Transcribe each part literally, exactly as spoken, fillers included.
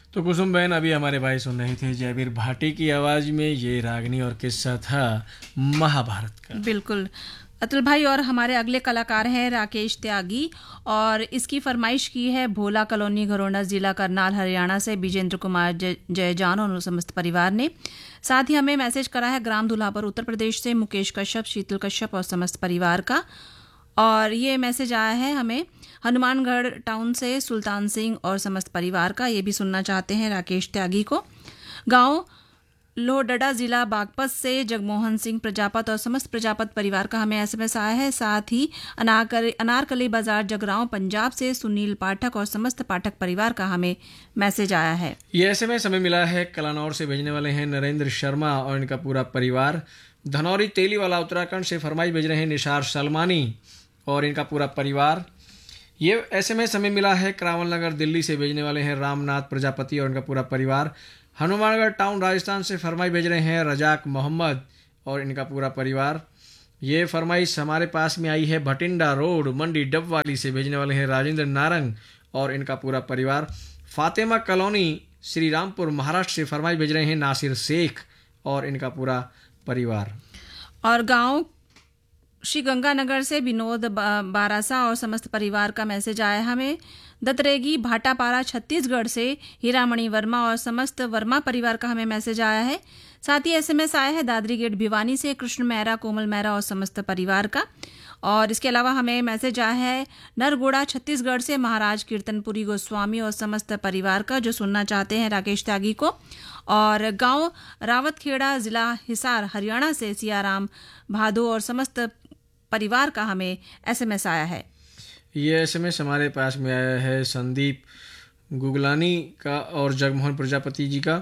तो कुसुम बहन, अभी हमारे भाई सुन रहे थे जयवीर भाटी की आवाज़ में ये रागनी और किस्सा था महाभारत का। बिल्कुल अतुल भाई, और हमारे अगले कलाकार हैं राकेश त्यागी, और इसकी फरमाइश की है भोला कॉलोनी, घरोंडा, जिला करनाल, हरियाणा से विजेंद्र कुमार जयजान और समस्त परिवार ने। साथ ही हमें मैसेज करा है ग्राम दुल्हापुर, उत्तर प्रदेश से मुकेश कश्यप, शीतल कश्यप और समस्त परिवार का। और ये मैसेज आया है हमें हनुमानगढ़ टाउन से सुल्तान सिंह और समस्त परिवार का। ये भी सुनना चाहते हैं राकेश त्यागी को। गांव लोहडडा, जिला बागपत से जगमोहन सिंह प्रजापत और समस्त प्रजापत परिवार का हमें एसएमएस आया है। साथ ही अनारकली अनारकली बाजार जगरांव पंजाब से सुनील पाठक और समस्त पाठक परिवार का हमें मैसेज आया है। ये एसएमएस हमें मिला है कलानौर से, भेजने वाले हैं नरेंद्र शर्मा और इनका पूरा परिवार। धनौरी तेलीवाला उत्तराखंड से फरमाइश भेज रहे हैं निसार सलमानी और इनका पूरा परिवार। ये एसएमएस हमें मिला है करावल नगर दिल्ली से, भेजने वाले हैं रामनाथ प्रजापति और इनका पूरा परिवार। हनुमानगढ़ टाउन राजस्थान से फरमाइश भेज रहे हैं रजाक मोहम्मद और इनका पूरा परिवार। ये फरमाइश हमारे पास में आई है भटिंडा रोड मंडी डबवाली से, भेजने वाले हैं राजेंद्र नारंग और इनका पूरा परिवार। फातिमा कॉलोनी श्री रामपुर महाराष्ट्र से फरमाइश भेज रहे हैं नासिर शेख और इनका पूरा परिवार। और गांव श्री गंगानगर से विनोद बारासा और समस्त परिवार का मैसेज आया हमें। दतरेगी भाटापारा छत्तीसगढ़ से हीरामणि वर्मा और समस्त वर्मा परिवार का हमें मैसेज आया है। साथ ही एसएमएस आया है दादरी गेट भिवानी से कृष्ण मेहरा, कोमल मेहरा और समस्त परिवार का। और इसके अलावा हमें मैसेज आया है नरगोड़ा छत्तीसगढ़ से महाराज कीर्तनपुरी गोस्वामी और समस्त परिवार का, जो सुनना चाहते हैं राकेश त्यागी को। और गांव रावतखेड़ा, जिला हिसार, हरियाणा से सियाराम भादो और समस्त परिवार का हमें एसएमएस आया है। ये एसएमएस हमारे पास में आया है संदीप गुगलानी का और जगमोहन प्रजापति जी का,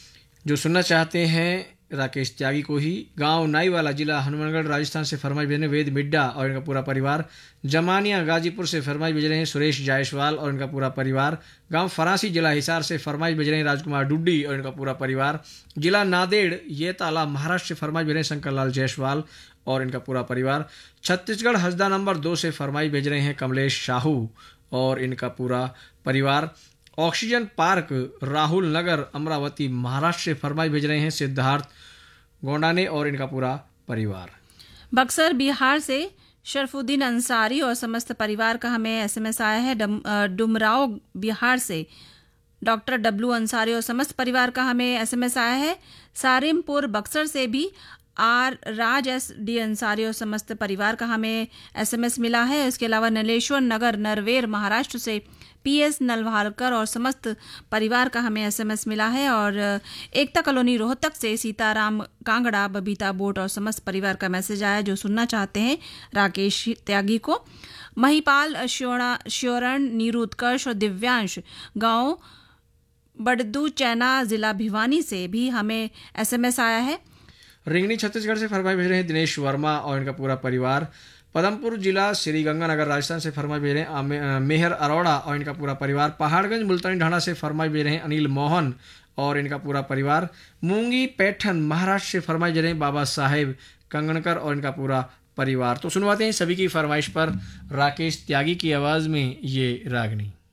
जो सुनना चाहते हैं राकेश त्यागी को ही। गांव नाईवाला, जिला हनुमानगढ़, राजस्थान से फरमाइश भेज रहे हैं वेद मिड्डा और इनका पूरा परिवार। जमानिया गाजीपुर से फरमाइश भेज रहे हैं सुरेश जायसवाल और इनका पूरा परिवार। गांव फरासी, जिला हिसार से फरमाइश भेज रहे हैं राजकुमार डुड्डी और इनका पूरा परिवार। जिला नांदेड़ ये ताला महाराष्ट्र से फरमाइश भेज रहे हैं शंकरलाल जायसवाल और इनका पूरा परिवार। छत्तीसगढ़ हसदा नंबर दो से फरमाइश भेज रहे हैं कमलेश शाहू और इनका पूरा परिवार। ऑक्सीजन पार्क राहुल नगर अमरावती महाराष्ट्र से फरमाइश भेज रहे हैं सिद्धार्थ गोंडाने और इनका पूरा परिवार। बक्सर बिहार से शरफुद्दीन अंसारी और समस्त परिवार का हमें एसएमएस आया है। डुमराव बिहार से डॉक्टर डब्लू अंसारी और समस्त परिवार का हमें एसएमएस आया है। सारिमपुर बक्सर से भी are Raj S D Ansari और समस्त परिवार का हमें एसएमएस मिला है। इसके अलावा नलेश्वर नगर नरवेर महाराष्ट्र से पी एस नलवालकर और समस्त परिवार का हमें एसएमएस मिला है। और एकता कॉलोनी रोहतक से सीताराम कांगड़ा, बबीता बोट और समस्त परिवार का मैसेज आया, जो सुनना चाहते हैं राकेश त्यागी को। महिपाल श्योरण, नीरू उत्कर्ष और दिव्यांश गांव बड़दू चैना, जिला भिवानी से भी हमें एसएमएस आया है। रिंगनी छत्तीसगढ़ से फरमाइश भेज रहे हैं दिनेश वर्मा और इनका पूरा परिवार। पदमपुर जिला श्री गंगानगर राजस्थान से फरमाइश भेज रहे हैं मेहर अरोड़ा और इनका पूरा परिवार। पहाड़गंज मुल्तानी ढाणा से फरमाइश भेज रहे हैं अनिल मोहन और इनका पूरा परिवार। मूंगी पैठन महाराष्ट्र से फरमाइश भेज रहे हैं बाबा साहेब कंगणकर और इनका पूरा परिवार। तो सुनवाते हैं सभी की फरमाइश पर राकेश त्यागी की आवाज़ में ये रागनी।